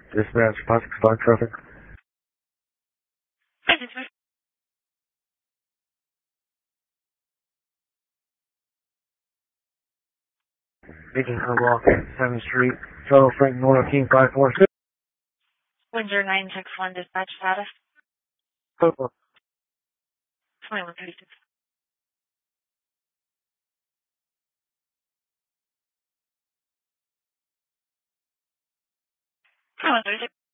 Dispatch, Pacific Star Traffic. Beacon Walk, 7th Street, Charles Frank North, King 546. Windsor 961 dispatch status. 2136. 2136.